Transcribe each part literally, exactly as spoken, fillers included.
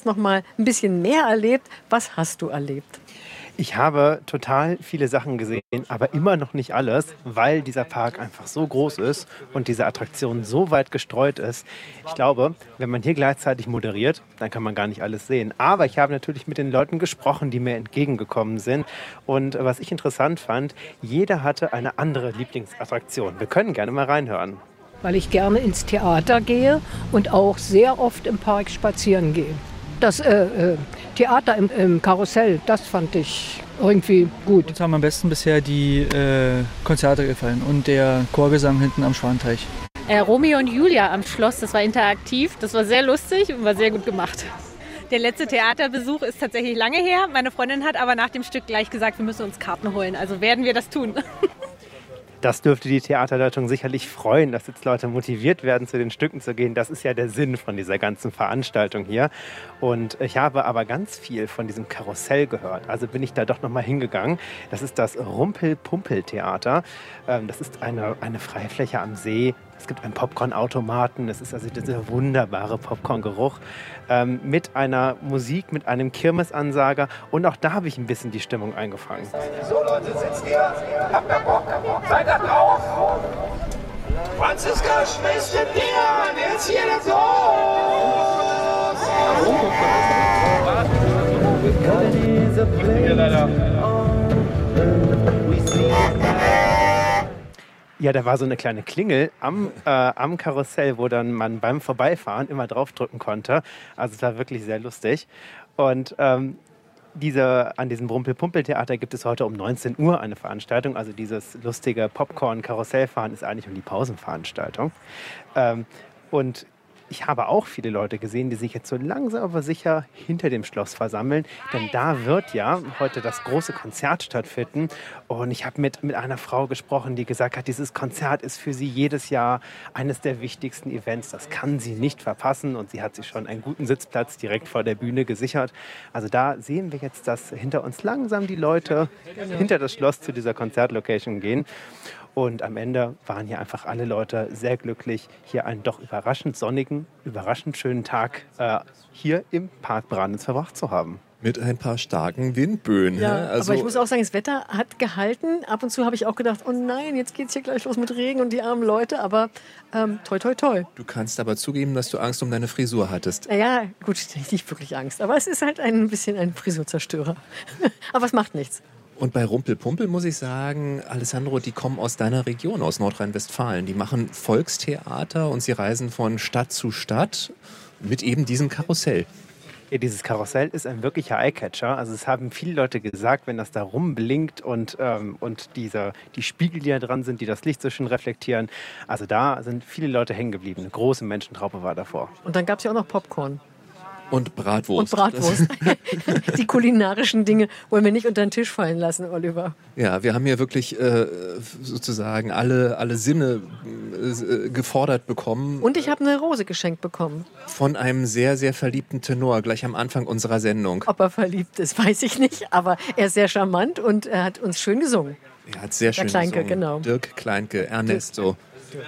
hast noch mal ein bisschen mehr erlebt. Was hast du erlebt? Ich habe total viele Sachen gesehen, aber immer noch nicht alles, weil dieser Park einfach so groß ist und diese Attraktion so weit gestreut ist. Ich glaube, wenn man hier gleichzeitig moderiert, dann kann man gar nicht alles sehen. Aber ich habe natürlich mit den Leuten gesprochen, die mir entgegengekommen sind. Und was ich interessant fand, jeder hatte eine andere Lieblingsattraktion. Wir können gerne mal reinhören. Weil ich gerne ins Theater gehe und auch sehr oft im Park spazieren gehe. Das äh, äh, Theater im, im Karussell, das fand ich irgendwie gut. Uns haben am besten bisher die äh, Konzerte gefallen und der Chorgesang hinten am Schwanteich. Äh, Romeo und Julia am Schloss, das war interaktiv, das war sehr lustig und war sehr gut gemacht. Der letzte Theaterbesuch ist tatsächlich lange her. Meine Freundin hat aber nach dem Stück gleich gesagt, wir müssen uns Karten holen. Also werden wir das tun. Das dürfte die Theaterleitung sicherlich freuen, dass jetzt Leute motiviert werden, zu den Stücken zu gehen. Das ist ja der Sinn von dieser ganzen Veranstaltung hier. Und ich habe aber ganz viel von diesem Karussell gehört. Also bin ich da doch noch mal hingegangen. Das ist das Rumpel-Pumpel-Theater. Das ist eine, eine Freifläche am See. Es gibt einen Popcorn-Automaten. Es ist also dieser wunderbare Popcorn-Geruch ähm, mit einer Musik, mit einem Kirmesansager. Und auch da habe ich ein bisschen die Stimmung eingefangen. So Leute, sitzt ihr? Habt ihr Bock? Seid ihr drauf? Franziska, schmeißt den Dinger an. Jetzt hier das Ja, da war so eine kleine Klingel am, äh, am Karussell, wo dann man beim Vorbeifahren immer draufdrücken konnte. Also es war wirklich sehr lustig. Und ähm, diese, an diesem Rumpel-Pumpel-Theater gibt es heute um neunzehn Uhr eine Veranstaltung. Also dieses lustige Popcorn-Karussellfahren ist eigentlich um die Pausenveranstaltung. Ähm, und ich habe auch viele Leute gesehen, die sich jetzt so langsam aber sicher hinter dem Schloss versammeln. Denn da wird ja heute das große Konzert stattfinden. Und ich habe mit, mit einer Frau gesprochen, die gesagt hat, dieses Konzert ist für sie jedes Jahr eines der wichtigsten Events. Das kann sie nicht verpassen. Und sie hat sich schon einen guten Sitzplatz direkt vor der Bühne gesichert. Also da sehen wir jetzt, dass hinter uns langsam die Leute hinter das Schloss zu dieser Konzertlocation gehen. Und am Ende waren hier einfach alle Leute sehr glücklich, hier einen doch überraschend sonnigen, überraschend schönen Tag äh, hier im Park Branitz verbracht zu haben. Mit ein paar starken Windböen. Ja, ne? Also aber ich muss auch sagen, das Wetter hat gehalten. Ab und zu habe ich auch gedacht, oh nein, jetzt geht es hier gleich los mit Regen und die armen Leute. Aber ähm, toi, toi, toi. Du kannst aber zugeben, dass du Angst um deine Frisur hattest. Naja, gut, nicht wirklich Angst. Aber es ist halt ein bisschen ein Frisurzerstörer. Aber es macht nichts. Und bei Rumpel-Pumpel muss ich sagen, Alessandro, die kommen aus deiner Region, aus Nordrhein-Westfalen. Die machen Volkstheater und sie reisen von Stadt zu Stadt mit eben diesem Karussell. Ja, dieses Karussell ist ein wirklicher Eyecatcher. Also es haben viele Leute gesagt, wenn das da rumblinkt und, ähm, und diese, die Spiegel, die da dran sind, die das Licht so schön reflektieren. Also da sind viele Leute hängen geblieben. Eine große Menschentraube war davor. Und dann gab es ja auch noch Popcorn. Und Bratwurst. Und Bratwurst. Die kulinarischen Dinge wollen wir nicht unter den Tisch fallen lassen, Oliver. Ja, wir haben hier wirklich äh, sozusagen alle, alle Sinne äh, gefordert bekommen. Und ich habe eine Rose geschenkt bekommen. Von einem sehr, sehr verliebten Tenor, gleich am Anfang unserer Sendung. Ob er verliebt ist, weiß ich nicht. Aber er ist sehr charmant und er hat uns schön gesungen. Er hat sehr schön Der Kleinke, gesungen. genau. Dirk Kleinke, Ernesto.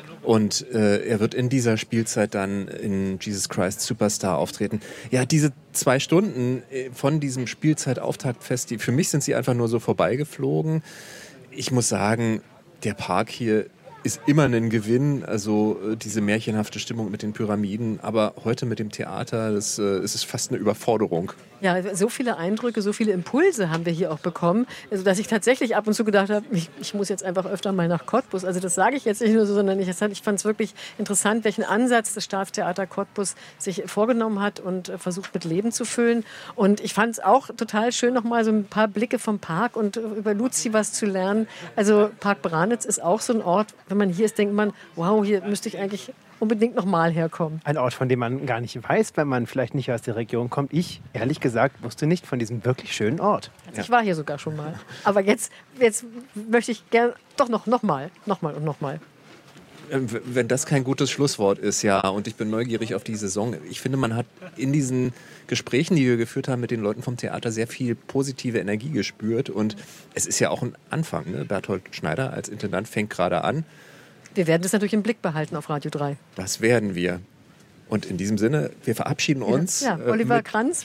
Und äh, er wird in dieser Spielzeit dann in Jesus Christ Superstar auftreten. Ja, diese zwei Stunden von diesem Spielzeitauftaktfest, die, für mich sind sie einfach nur so vorbeigeflogen. Ich muss sagen, der Park hier ist immer ein Gewinn, also äh, diese märchenhafte Stimmung mit den Pyramiden, aber heute mit dem Theater, das, äh, es ist fast eine Überforderung. Ja, so viele Eindrücke, so viele Impulse haben wir hier auch bekommen, also dass ich tatsächlich ab und zu gedacht habe, ich, ich muss jetzt einfach öfter mal nach Cottbus. Also das sage ich jetzt nicht nur so, sondern ich, ich fand es wirklich interessant, welchen Ansatz das Staatstheater Cottbus sich vorgenommen hat und versucht mit Leben zu füllen. Und ich fand es auch total schön, noch mal so ein paar Blicke vom Park und über Luzi was zu lernen. Also Park Branitz ist auch so ein Ort, wenn man hier ist, denkt man, wow, hier müsste ich eigentlich unbedingt noch mal herkommen. Ein Ort, von dem man gar nicht weiß, wenn man vielleicht nicht aus der Region kommt. Ich, ehrlich gesagt, wusste nicht von diesem wirklich schönen Ort. Also ich war hier sogar schon mal. Aber jetzt, jetzt möchte ich gerne doch noch, noch mal, noch mal und noch mal. Wenn das kein gutes Schlusswort ist, ja, und ich bin neugierig auf die Saison. Ich finde, man hat in diesen Gesprächen, die wir geführt haben mit den Leuten vom Theater, sehr viel positive Energie gespürt. Und es ist ja auch ein Anfang. Ne? Berthold Schneider als Intendant fängt gerade an. Wir werden das natürlich im Blick behalten auf Radio drei. Das werden wir. Und in diesem Sinne, wir verabschieden uns. Ja, ja. Oliver Kranz